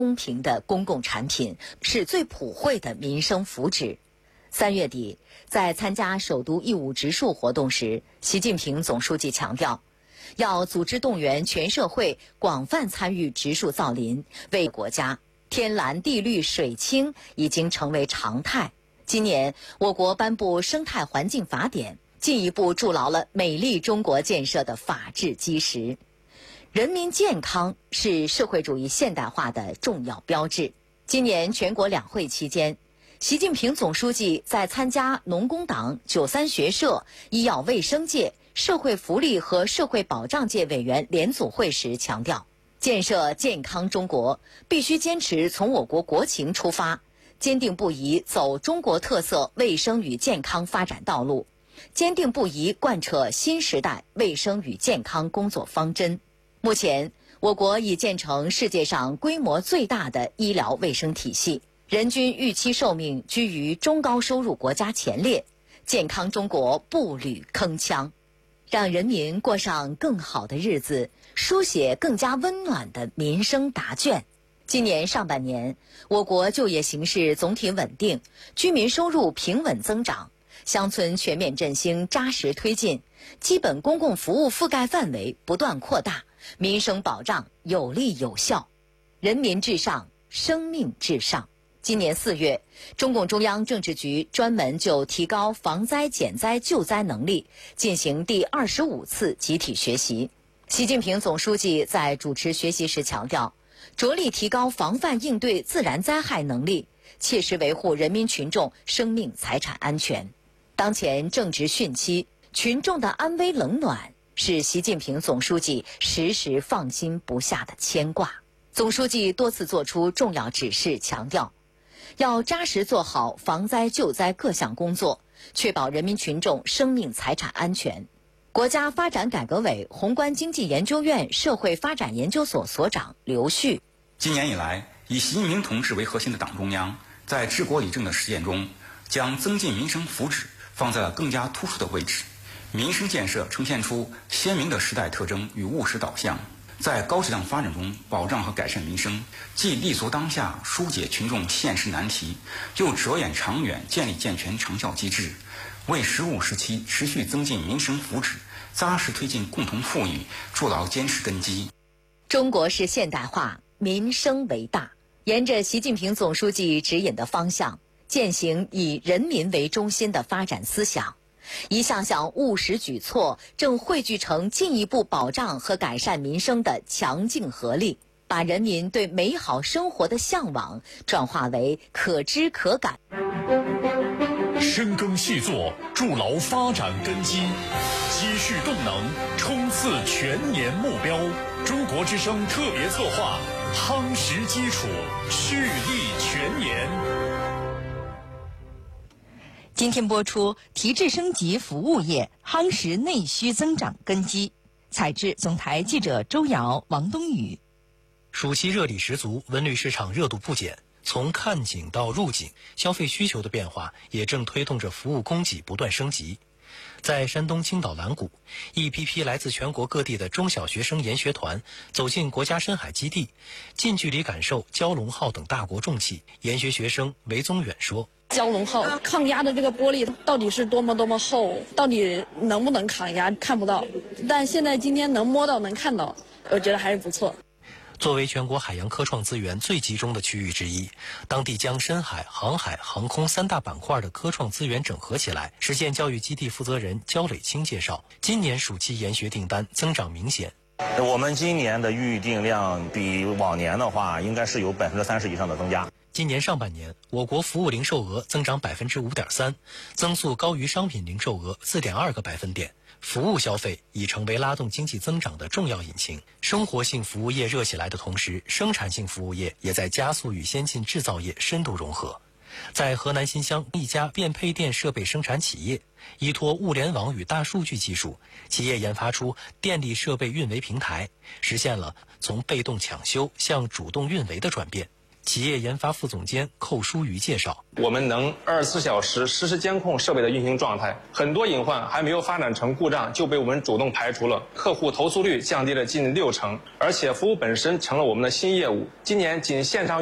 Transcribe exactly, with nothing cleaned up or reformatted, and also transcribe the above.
公平的公共产品，是最普惠的民生福祉。三月底，在参加首都义务植树活动时，习近平总书记强调，要组织动员全社会广泛参与植树造林，为国家天蓝地绿水清已经成为常态。今年，我国颁布《生态环境法典》，进一步筑牢了美丽中国建设的法治基石。人民健康是社会主义现代化的重要标志。今年全国两会期间，习近平总书记在参加农工党、九三学社、医药卫生界、社会福利和社会保障界委员联组会时强调，建设健康中国必须坚持从我国国情出发，坚定不移走中国特色卫生与健康发展道路，坚定不移贯彻新时代卫生与健康工作方针。目前，我国已建成世界上规模最大的医疗卫生体系，人均预期寿命居于中高收入国家前列，健康中国步履铿锵，让人民过上更好的日子，书写更加温暖的民生答卷。今年上半年，我国就业形势总体稳定，居民收入平稳增长，乡村全面振兴扎实推进，基本公共服务覆盖范围不断扩大，民生保障有力有效，人民至上，生命至上。今年四月，中共中央政治局专门就提高防灾减灾救灾能力进行第二十五次集体学习。习近平总书记在主持学习时强调，着力提高防范应对自然灾害能力，切实维护人民群众生命财产安全。当前正值汛期，群众的安危冷暖是习近平总书记时时放心不下的牵挂。总书记多次作出重要指示，强调要扎实做好防灾救灾各项工作，确保人民群众生命财产安全。国家发展改革委宏观经济研究院社会发展研究所所长刘旭， 今年以来，以习近平同志为核心的党中央在治国理政的实践中，将增进民生福祉放在了更加突出的位置，民生建设呈现出鲜明的时代特征与务实导向，在高质量发展中保障和改善民生，既立足当下疏解群众现实难题，又着眼长远建立健全长效机制，为十五时期持续增进民生福祉、扎实推进共同富裕筑牢坚实根基。 中国式现代化，民生为大，沿着习近平总书记指引的方向，践行以人民为中心的发展思想，一项项务实举措正汇聚成进一步保障和改善民生的强劲合力，把人民对美好生活的向往转化为可知可感。 深耕细作，筑牢发展根基，积蓄动能，冲刺全年目标。中国之声特别策划，夯实基础，蓄力全年。 今天播出提质升级服务业，夯实内需增长根基。采制总台记者周瑶、王冬雨。 暑期热力十足，文旅市场热度不减。从看景到入景，消费需求的变化也正推动着服务供给不断升级。在山东青岛蓝谷，一批批来自全国各地的中小学生研学团走进国家深海基地，近距离感受蛟龙号等大国重器。研学学生韦宗远说， 蛟龙号抗压的这个玻璃到底是多么多么厚，到底能不能抗压看不到，但现在今天能摸到能看到，我觉得还是不错。 作为全国海洋科创资源最集中的区域之一，当地将深海、航海、航空三大板块的科创资源整合起来。实践教育基地负责人焦磊清介绍，今年暑期研学订单增长明显。 我们今年的预订量比往年的话，应该是有百分之三十以上的增加。 今年上半年，我国服务零售额增长百分之五点三，增速高于商品零售额四点二个百分点。服务消费已成为拉动经济增长的重要引擎。生活性服务业热起来的同时，生产性服务业也在加速与先进制造业深度融合。在河南新乡一家变配电设备生产企业，依托物联网与大数据技术，企业研发出电力设备运维平台，实现了从被动抢修向主动运维的转变。 企业研发副总监寇书瑜介绍， 我们能二十四小时实时监控设备的运行状态，很多隐患还没有发展成故障就被我们主动排除了，客户投诉率降低了近六成，而且服务本身成了我们的新业务。今年仅线上